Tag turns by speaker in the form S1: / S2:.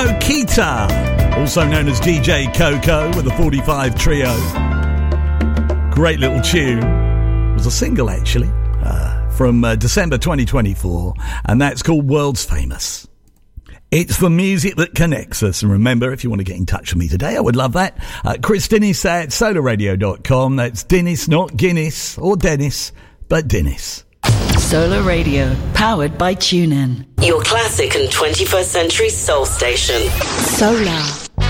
S1: Mokita, also known as DJ Coco with the 45 Trio. Great little tune. It was a single, actually, from December 2024, and that's called World's Famous. It's the music that connects us. And remember, if you want to get in touch with me today, I would love that. Chris Dennis at solarradio.com. That's Dennis, not Guinness or Dennis, but Dennis.
S2: Solar Radio, powered by TuneIn.
S3: Your classic and 21st century soul station.
S2: Solar.